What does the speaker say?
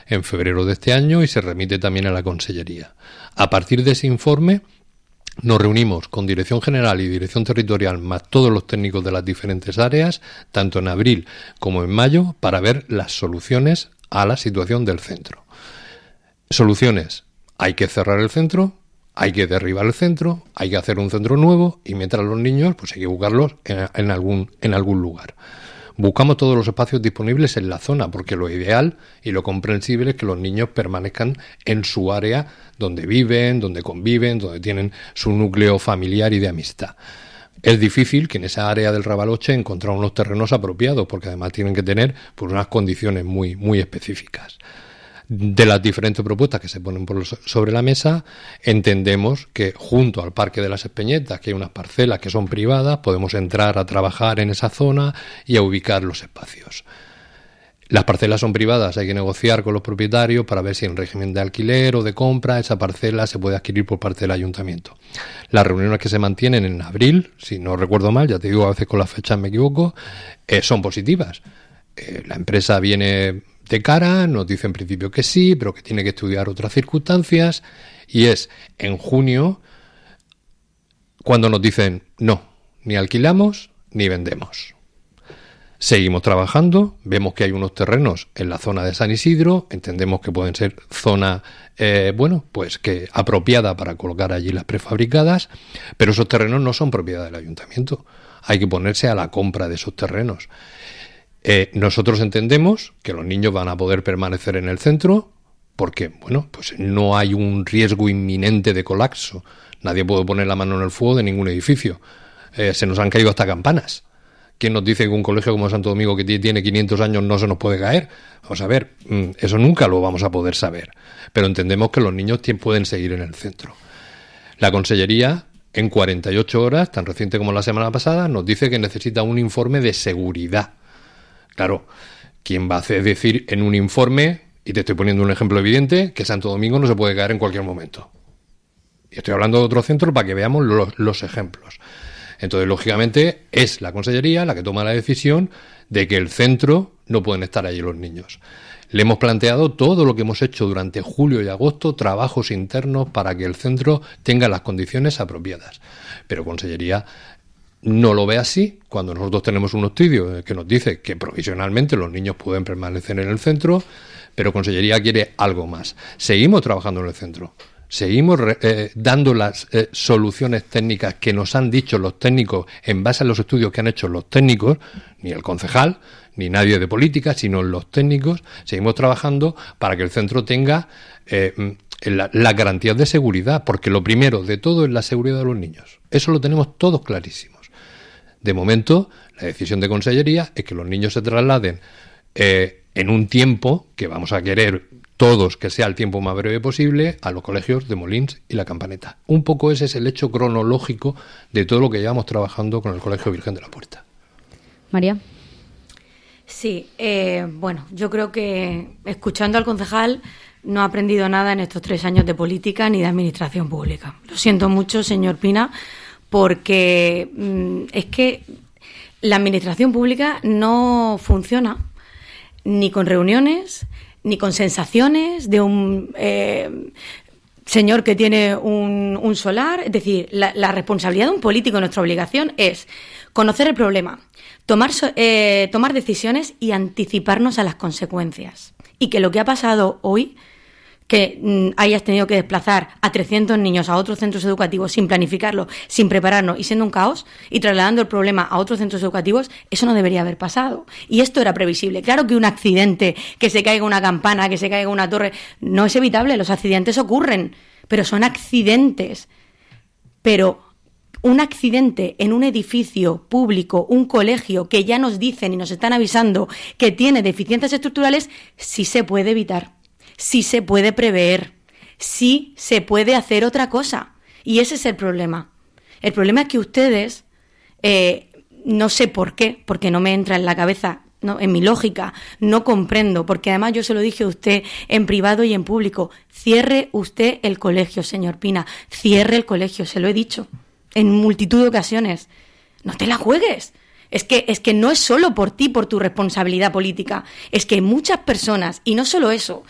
en febrero de este año y se remite también a la Consellería. A partir de ese informe nos reunimos con Dirección General y Dirección Territorial más todos los técnicos de las diferentes áreas, tanto en abril como en mayo, para ver las soluciones a la situación del centro. Soluciones: hay que cerrar el centro, hay que derribar el centro, hay que hacer un centro nuevo y mientras los niños pues hay que buscarlos en algún lugar. Buscamos todos los espacios disponibles en la zona, porque lo ideal y lo comprensible es que los niños permanezcan en su área donde viven, donde conviven, donde tienen su núcleo familiar y de amistad. Es difícil que en esa área del Ravaloche encontrar unos terrenos apropiados, porque además tienen que tener pues, unas condiciones muy, muy específicas. De las diferentes propuestas que se ponen sobre la mesa, entendemos que junto al Parque de las Espeñetas, que hay unas parcelas que son privadas, podemos entrar a trabajar en esa zona y a ubicar los espacios. Las parcelas son privadas, hay que negociar con los propietarios para ver si en régimen de alquiler o de compra esa parcela se puede adquirir por parte del ayuntamiento. Las reuniones que se mantienen en abril, si no recuerdo mal, ya te digo, a veces con las fechas me equivoco, son positivas. La empresa viene de cara, nos dice en principio que sí, pero que tiene que estudiar otras circunstancias, y es en junio cuando nos dicen no, ni alquilamos ni vendemos. Seguimos trabajando, vemos que hay unos terrenos en la zona de San Isidro, entendemos que pueden ser zona que apropiada para colocar allí las prefabricadas, pero esos terrenos no son propiedad del ayuntamiento, hay que ponerse a la compra de esos terrenos. Nosotros entendemos que los niños van a poder permanecer en el centro porque, pues no hay un riesgo inminente de colapso. Nadie puede poner la mano en el fuego de ningún edificio. Se nos han caído hasta campanas. ¿Quién nos dice que un colegio como Santo Domingo, que tiene 500 años, no se nos puede caer? Vamos a ver, eso nunca lo vamos a poder saber. Pero entendemos que los niños pueden seguir en el centro. La Consellería, en 48 horas, tan reciente como la semana pasada, nos dice que necesita un informe de seguridad. Claro, ¿quién va a decir en un informe, y te estoy poniendo un ejemplo evidente, que Santo Domingo no se puede caer en cualquier momento? Y estoy hablando de otro centro para que veamos los ejemplos. Entonces, lógicamente, es la Consellería la que toma la decisión de que el centro no pueden estar allí los niños. Le hemos planteado todo lo que hemos hecho durante julio y agosto, trabajos internos para que el centro tenga las condiciones apropiadas. Pero Consellería no lo ve así cuando nosotros tenemos un estudio que nos dice que provisionalmente los niños pueden permanecer en el centro, pero Consellería quiere algo más. Seguimos trabajando en el centro, seguimos dando las soluciones técnicas que nos han dicho los técnicos en base a los estudios que han hecho los técnicos, ni el concejal, ni nadie de política, sino los técnicos. Seguimos trabajando para que el centro tenga las garantías de seguridad, porque lo primero de todo es la seguridad de los niños. Eso lo tenemos todos clarísimos. De momento, la decisión de Consellería es que los niños se trasladen en un tiempo que vamos a querer todos que sea el tiempo más breve posible a los colegios de Molins y La Campaneta. Un poco ese es el hecho cronológico de todo lo que llevamos trabajando con el Colegio Virgen de la Puerta. María. Sí, yo creo que escuchando al concejal no ha aprendido nada en estos 3 años de política ni de administración pública. Lo siento mucho, señor Pina, porque es que la administración pública no funciona ni con reuniones, ni con sensaciones de un señor que tiene un solar. Es decir, la responsabilidad de un político, nuestra obligación es conocer el problema, tomar decisiones y anticiparnos a las consecuencias. Y que lo que ha pasado hoy, que hayas tenido que desplazar a 300 niños a otros centros educativos sin planificarlo, sin prepararnos y siendo un caos y trasladando el problema a otros centros educativos, eso no debería haber pasado. Y esto era previsible. Claro que un accidente, que se caiga una campana, que se caiga una torre, no es evitable. Los accidentes ocurren, pero son accidentes. Pero un accidente en un edificio público, un colegio, que ya nos dicen y nos están avisando que tiene deficiencias estructurales, sí se puede evitar. Sí se puede prever, sí se puede hacer otra cosa. Y ese es el problema. El problema es que ustedes, no sé por qué, porque no me entra en la cabeza, no, en mi lógica, no comprendo, porque además yo se lo dije a usted en privado y en público, cierre usted el colegio, señor Pina, cierre el colegio, se lo he dicho en multitud de ocasiones. No te la juegues. Es que no es solo por ti, por tu responsabilidad política, es que muchas personas, y no solo eso,